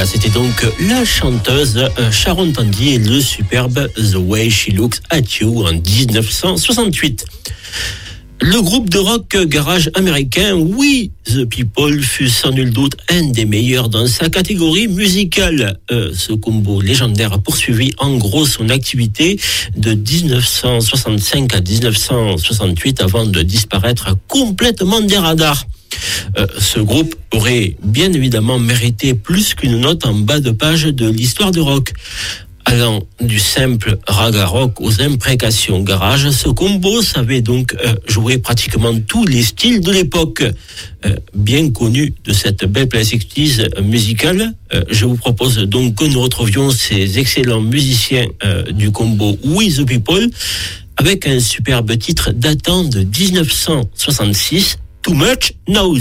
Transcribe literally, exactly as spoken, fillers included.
Voilà, c'était donc la chanteuse Sharon Tandy et le superbe The Way She Looks at You en dix-neuf cent soixante-huit. Le groupe de rock garage américain We The People fut sans nul doute un des meilleurs dans sa catégorie musicale. Euh, ce combo légendaire a poursuivi en gros son activité de dix-neuf cent soixante-cinq à dix-neuf cent soixante-huit avant de disparaître complètement des radars. Euh, ce groupe aurait bien évidemment mérité plus qu'une note en bas de page de l'histoire du rock. Allant du simple raga rock aux imprécations garage, ce combo savait donc euh, jouer pratiquement tous les styles de l'époque. Euh, bien connu de cette belle playlist musicale, euh, je vous propose donc que nous retrouvions ces excellents musiciens euh, du combo We The People avec un superbe titre datant de dix-neuf cent soixante-six, Too Much Noise.